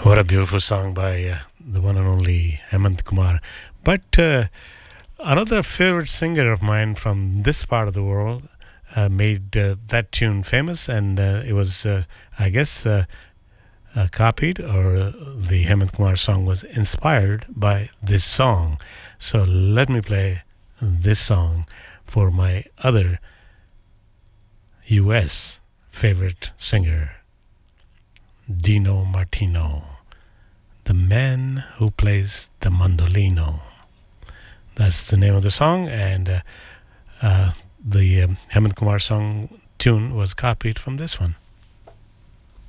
What a beautiful song by the one and only Hemant Kumar. But another favorite singer of mine from this part of the world made that tune famous, and it was, I guess, copied, or the Hemant Kumar song was inspired by this song. So let me play this song for my other U.S. favorite singer, Dino Martino, the man who plays the mandolino. That's the name of the song, and the Hemant Kumar song tune was copied from this one.